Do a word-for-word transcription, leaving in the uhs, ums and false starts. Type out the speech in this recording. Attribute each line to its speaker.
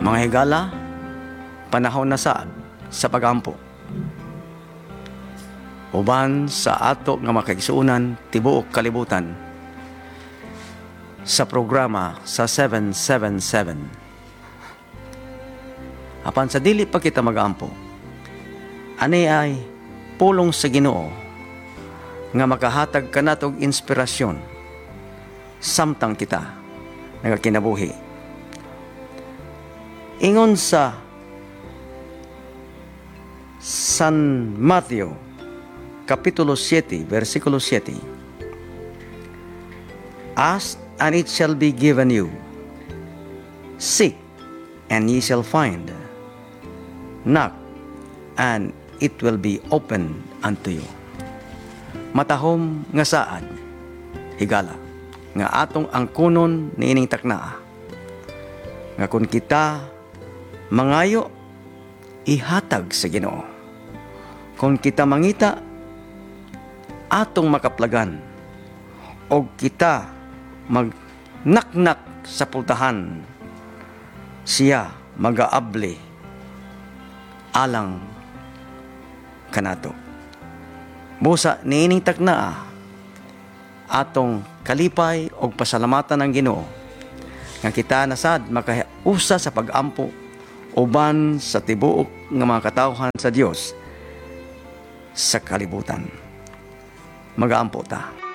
Speaker 1: Mga higala, panahon na sa sa pagampo. Uban sa ato nga makaigsuunan tibuok kalibutan sa programa sa seven seven seven. Apan sa dili pa kita magampo, ani ay pulong sa Ginoo nga makahatag kanatog inspirasyon samtang kita nagakinabuhi. Ingon sa San Matthew Kapitulo seven, versikulo seven. Ask, and it shall be given you. Seek, and ye shall find. Knock, and it will be opened unto you. Matahom nga saan, higala, nga atong angkunon niining taknaa. Nga kung kita mangayo, ihatag sa Ginoo. Kung kita mangita, atong makaplagan, o kita magnaknak sa pultahan, siya magaabli alang kanato. Busa niining taknaa atong kalipay o pasalamatan ng Ginoo nga kita nasad makausa sa pag-ampo uban sa tibuok nga mga katawhan sa Dios sa kalibutan. Mag-aampo ta.